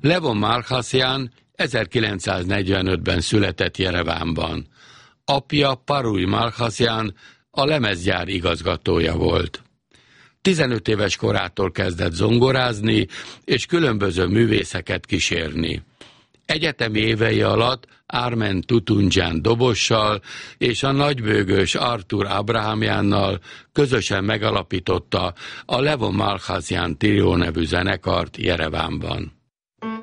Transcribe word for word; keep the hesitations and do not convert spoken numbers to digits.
Levon Malkhasyan ezerkilencszáznegyvenötben született Jerevánban. Apja Parui Malkhasyan a lemezgyár igazgatója volt. tizenöt éves korától kezdett zongorázni és különböző művészeket kísérni. Egyetemi évei alatt Armen Tutunjan dobossal és a nagybőgős Artur Abrahamjannal közösen megalapította a Levon Malkhasyan Trio nevű zenekart Jerevánban.